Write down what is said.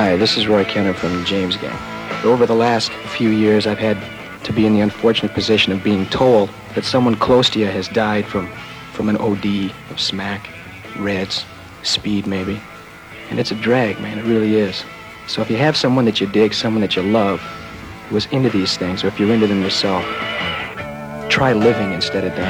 Hi, this is Roy Kenner from the James Gang. Over the last few years, I've had to be in the unfortunate position of being told that someone close to you has died from an OD of smack, reds, speed maybe. And it's a drag, man, it really is. So if you have someone that you dig, someone that you love, who is into these things, or if you're into them yourself, try living instead of dying.